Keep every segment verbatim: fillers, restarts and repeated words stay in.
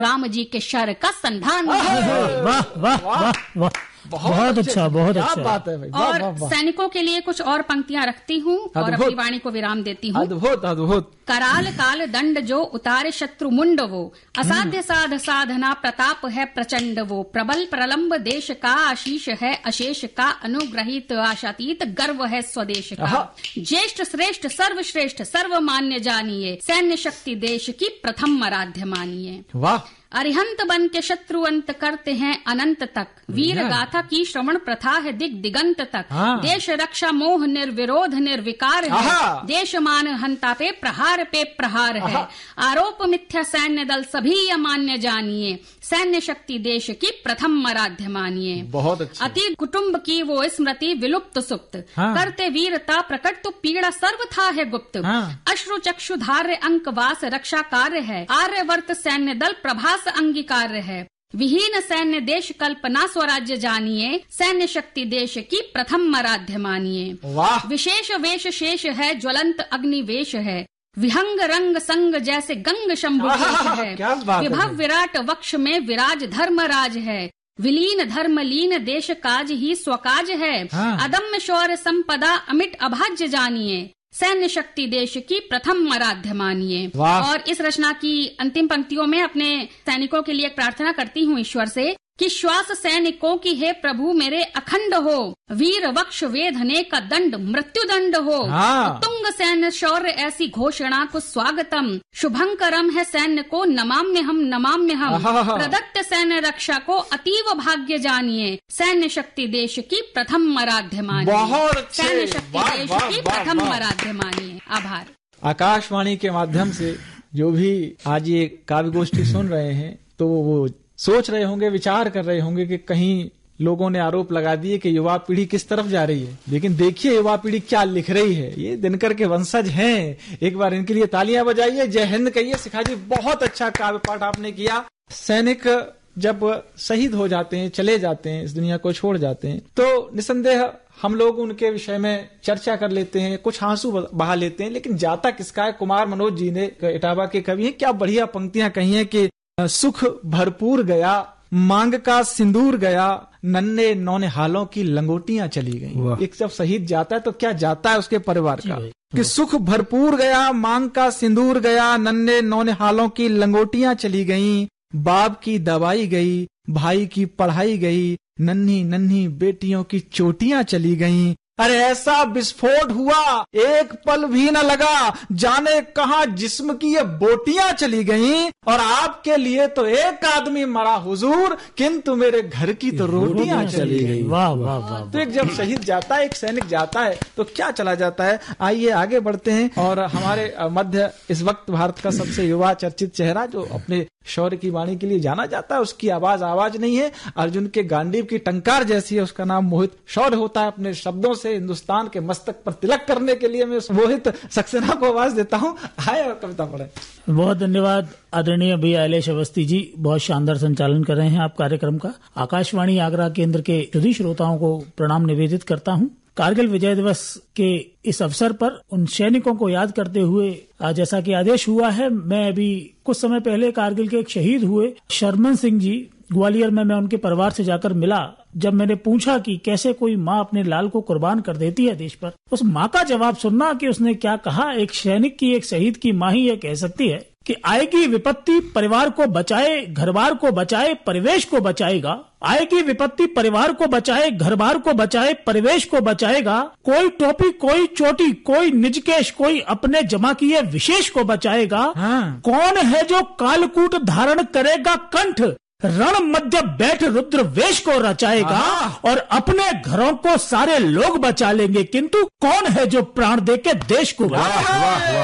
राम जी के शर का संधान। वाह वाह वाह वाह, बहुत अच्छा, बहुत अच्छा बात है भाई। और सैनिकों के लिए कुछ और पंक्तियां रखती हूँ और अपनी वाणी को विराम देती हूँ। अद्भुत अद्भुत। कराल काल दंड जो उतारे शत्रु मुंड वो, असाध्य साध साधना प्रताप है प्रचंड वो, प्रबल प्रलंब देश का आशीष है अशेष का, अनुग्रहित आशातीत गर्व है स्वदेश का, ज्येष्ठ श्रेष्ठ सर्वश्रेष्ठ सर्वमान्य जानिए, सैन्य शक्ति देश की प्रथम आराध्य मानिए। वाह। अरिहंत बन के शत्रु अंत करते हैं अनंत तक, वीर गाथा की श्रवण प्रथा है दिग दिगंत तक, देश रक्षा मोह निर्विरोध निर्विकार है, देश मान हंता पे प्रहार पे प्रहार है, आरोप मिथ्या सैन्य दल सभी अमान्य जानिए, सैन्य शक्ति देश की प्रथम आराध्य मानिए। बहुत अच्छा। अति कुटुंब की वो स्मृति विलुप्त सुप्त, हाँ। करते वीरता प्रकट तो पीड़ा सर्व था है गुप्त, हाँ। अश्रु चक्षु धार्य अंकवास रक्षा कार्य है, आर्यवर्त सैन्य दल प्रभास अंगीकार है, विहीन सैन्य देश कल्पना स्वराज्य जानिए, सैन्य शक्ति देश की प्रथम आराध्य मानिए। विशेष वेश शेष है ज्वलंत अग्निवेश है, विहंग रंग संग जैसे गंग शंभु है, विभव विराट वक्ष में विराज धर्मराज है, विलीन धर्मलीन देश काज ही स्वकाज है, हाँ। अदम्य शौर्य संपदा अमिट अभाज्य जानिए, सैन्य शक्ति देश की प्रथम आराध्य मानिए। और इस रचना की अंतिम पंक्तियों में अपने सैनिकों के लिए प्रार्थना करती हूँ ईश्वर से कि श्वास सैनिकों की हे प्रभु मेरे अखंड हो, वीर वक्ष वेधने का दंड मृत्यु दंड हो, हाँ। तुंग सैन्य शौर्य ऐसी घोषणा को स्वागतम, शुभंकरम है सैन्य को नमाम्य हम नमाम्य हम, प्रदत्त सैन्य रक्षा को अतीव भाग्य जानिए, सैन्य शक्ति देश की प्रथम आराध्य मानिए, सैन्य शक्ति देश की प्रथम आराध्य मानिए। आभार। आकाशवाणी के माध्यम से जो भी आज ये काव्य गोष्ठी सुन रहे हैं तो वो सोच रहे होंगे, विचार कर रहे होंगे कि कहीं लोगों ने आरोप लगा दिए कि युवा पीढ़ी किस तरफ जा रही है, लेकिन देखिए युवा पीढ़ी क्या लिख रही है। ये दिनकर के वंशज हैं, एक बार इनके लिए तालियां बजाइए, जय हिंद कहिए। शिखा जी बहुत अच्छा काव्य पाठ आपने किया। सैनिक जब शहीद हो जाते हैं, चले जाते हैं, इस दुनिया को छोड़ जाते हैं, तो निसंदेह हम लोग उनके विषय में चर्चा कर लेते हैं, कुछ आंसू बहा लेते हैं, लेकिन जाता किसका है। कुमार मनोज जी ने, इटावा के कवि हैं, क्या बढ़िया पंक्तियां कही हैं कि सुख भरपूर गया, मांग का सिंदूर गया, नन्हे नौने हालों की लंगोटियां चली गई। एक जब शहीद जाता है तो क्या जाता है उसके परिवार का, कि सुख भरपूर गया, मांग का सिंदूर गया, नन्हे नौने हालों की लंगोटियां चली गईं, बाप की दवाई गई, भाई की पढ़ाई गई, नन्ही नन्ही बेटियों की चोटियां चली गईं। अरे ऐसा विस्फोट हुआ एक पल भी न लगा, जाने कहां जिस्म की ये बोटियां चली गईं, और आपके लिए तो एक आदमी मरा हुजूर, किंतु मेरे घर की तो रोटियां चली गई। वाह वाह वाह। तो एक जब शहीद जाता है, एक सैनिक जाता है, तो क्या चला जाता है। आइए आगे बढ़ते हैं। और हमारे मध्य इस वक्त भारत का सबसे युवा चर्चित चेहरा, जो अपने शौर्य की वाणी के लिए जाना जाता है, उसकी आवाज आवाज नहीं है, अर्जुन के गांडीव की टंकार जैसी है, उसका नाम मोहित शौर्य होता है। अपने शब्दों से हिंदुस्तान के मस्तक पर तिलक करने के लिए मैं उस मोहित सक्सेना को आवाज देता हूँ। आए और कविता पढ़े। बहुत धन्यवाद आदरणीय भैया अलेश अवस्थी जी, बहुत शानदार संचालन कर रहे हैं आप कार्यक्रम का। आकाशवाणी आगरा केंद्र के सभी श्रोताओं को प्रणाम निवेदित करता हूँ। कारगिल विजय दिवस के इस अवसर पर उन सैनिकों को याद करते हुए, जैसा कि आदेश हुआ है, मैं अभी कुछ समय पहले कारगिल के एक शहीद हुए शर्मन सिंह जी, ग्वालियर में मैं उनके परिवार से जाकर मिला। जब मैंने पूछा कि कैसे कोई माँ अपने लाल को कुर्बान कर देती है देश पर, उस माँ का जवाब सुनना कि उसने क्या कहा। एक सैनिक की, एक शहीद की माँ ही ये कह सकती है कि आएगी विपत्ति परिवार को बचाए, घरबार को बचाए, परिवेश को बचाएगा। आएगी विपत्ति परिवार को बचाए, घरबार को बचाए, परिवेश को बचाएगा। कोई टोपी, कोई चोटी, कोई निजकेश, कोई अपने जमा किए विशेष को बचाएगा। हाँ। कौन है जो कालकूट धारण करेगा कंठ, रण मध्य बैठ रुद्र वेश को रचाएगा, और अपने घरों को सारे लोग बचा लेंगे, किंतु कौन है जो प्राण देके देश को बचाएगा।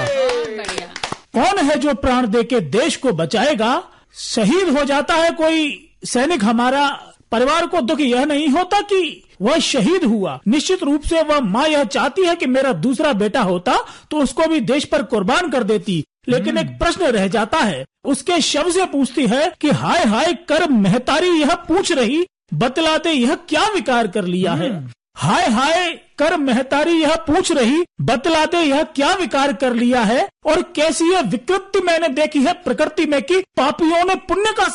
कौन है जो प्राण देके देश को बचाएगा। शहीद हो जाता है कोई सैनिक हमारा, परिवार को दुख यह नहीं होता कि वह शहीद हुआ, निश्चित रूप से वह माँ यह चाहती है कि मेरा दूसरा बेटा होता तो उसको भी देश पर कुर्बान कर देती। लेकिन एक प्रश्न रह जाता है, उसके शव से पूछती है कि हाय हाय कर महतारी यह पूछ रही, बतलाते यह क्या विकार कर लिया है। हाय हाय कर महतारी यह पूछ रही, बतलाते यह क्या विकार कर लिया है। और कैसी यह विकृति मैंने देखी है प्रकृति में कि पापियों ने पुण्य का